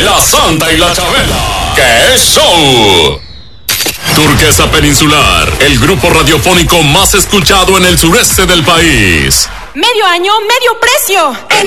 La Santa y la Chabela. ¡Qué show! Turquesa Peninsular, el grupo radiofónico más escuchado en el sureste del país. Medio año, medio precio.